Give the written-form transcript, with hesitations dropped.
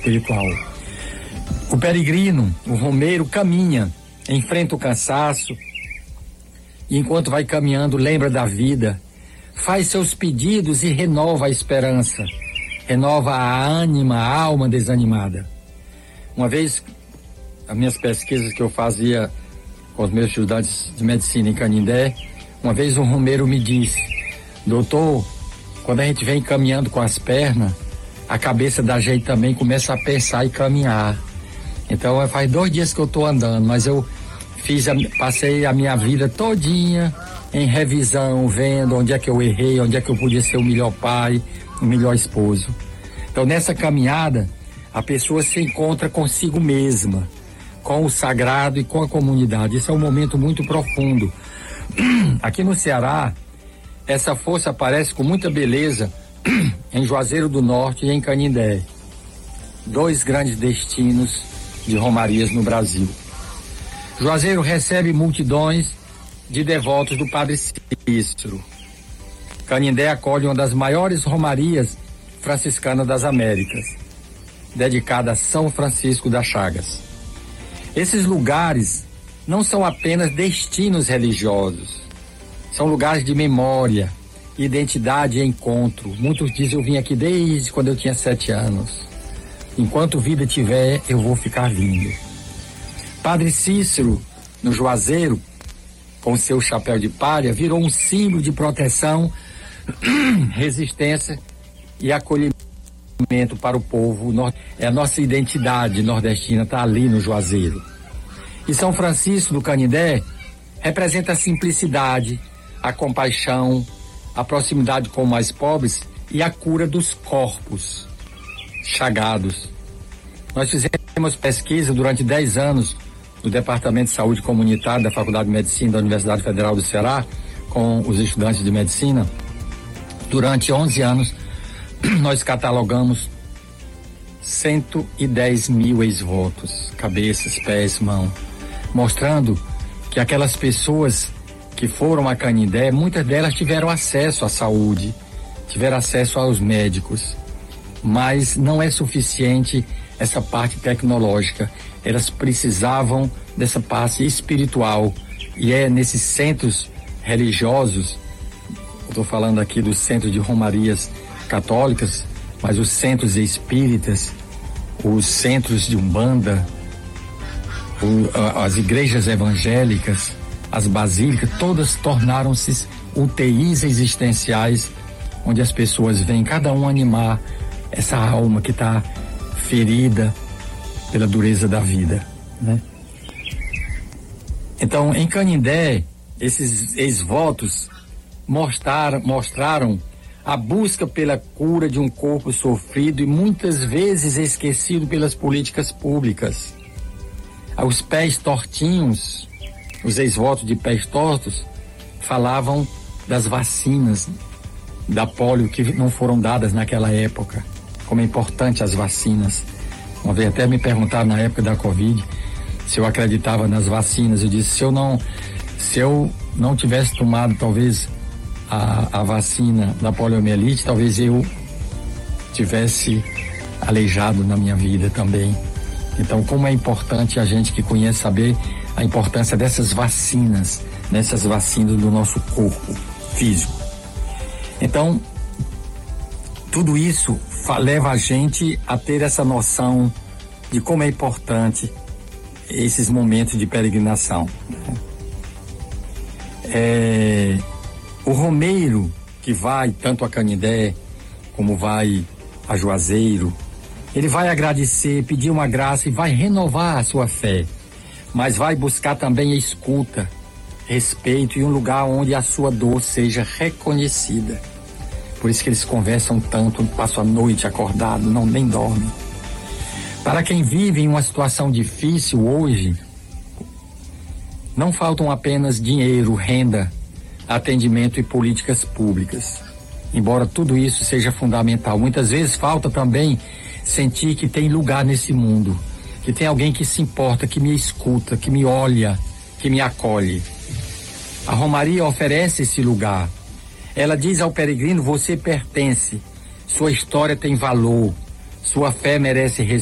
espiritual. O peregrino, o romeiro, caminha, enfrenta o cansaço, e enquanto vai caminhando, lembra da vida, faz seus pedidos e renova a esperança, renova a ânima, a alma desanimada. Uma vez, as minhas pesquisas que eu fazia com os meus estudantes de medicina em Canindé, uma vez um romeiro me disse: doutor, quando a gente vem caminhando com as pernas, a cabeça da gente também começa a pensar e caminhar. Então faz 2 dias que eu estou andando, mas eu passei a minha vida todinha em revisão, vendo onde é que eu errei, onde é que eu podia ser o melhor pai, o melhor esposo. Então nessa caminhada, a pessoa se encontra consigo mesma, com o sagrado e com a comunidade. Isso é um momento muito profundo. Aqui no Ceará, essa força aparece com muita beleza em Juazeiro do Norte e em Canindé, 2 grandes destinos de romarias no Brasil. Juazeiro recebe multidões de devotos do Padre Cícero. Canindé acolhe uma das maiores romarias franciscanas das Américas, dedicada a São Francisco das Chagas. Esses lugares não são apenas destinos religiosos, são lugares de memória, identidade e encontro. Muitos dizem: eu vim aqui desde quando eu tinha 7 anos. Enquanto vida tiver, eu vou ficar vindo. Padre Cícero, no Juazeiro, com seu chapéu de palha, virou um símbolo de proteção, resistência e acolhimento para o povo. É a nossa identidade nordestina, está ali no Juazeiro. E São Francisco do Canindé representa a simplicidade, a compaixão, a proximidade com os mais pobres e a cura dos corpos chagados. Nós fizemos pesquisa durante 10 anos no Departamento de Saúde Comunitária da Faculdade de Medicina da Universidade Federal do Ceará, com os estudantes de medicina. Durante 11 anos, nós catalogamos 110 mil ex-votos, cabeças, pés, mãos, mostrando que aquelas pessoas que foram a Canindé, muitas delas tiveram acesso à saúde, tiveram acesso aos médicos, mas não é suficiente essa parte tecnológica. Elas precisavam dessa parte espiritual, e é nesses centros religiosos, estou falando aqui dos centros de romarias católicas, mas os centros espíritas, os centros de Umbanda, as igrejas evangélicas, as basílicas, todas tornaram-se UTIs existenciais, onde as pessoas vêm cada um animar essa alma que está ferida pela dureza da vida, né? Então, em Canindé, esses ex-votos mostraram a busca pela cura de um corpo sofrido e muitas vezes esquecido pelas políticas públicas. Aos pés tortinhos, os ex-votos de pés tortos falavam das vacinas da polio que não foram dadas naquela época, como é importante as vacinas. Uma vez até me perguntaram na época da Covid se eu acreditava nas vacinas. Eu disse: se eu não tivesse tomado talvez a vacina da poliomielite, talvez eu tivesse aleijado na minha vida também. Então, como é importante a gente que conhece saber a importância dessas vacinas do nosso corpo físico. Então, tudo isso leva a gente a ter essa noção de como é importante esses momentos de peregrinação. O romeiro que vai tanto a Canindé como vai a Juazeiro, ele vai agradecer, pedir uma graça e vai renovar a sua fé, mas vai buscar também a escuta, respeito e um lugar onde a sua dor seja reconhecida. Por isso que eles conversam tanto, passam a noite acordado, nem dormem. Para quem vive em uma situação difícil hoje, não faltam apenas dinheiro, renda, atendimento e políticas públicas. Embora tudo isso seja fundamental, muitas vezes falta também sentir que tem lugar nesse mundo, que tem alguém que se importa, que me escuta, que me olha, que me acolhe. A Romaria oferece esse lugar. Ela diz ao peregrino: você pertence, sua história tem valor, sua fé merece respeito.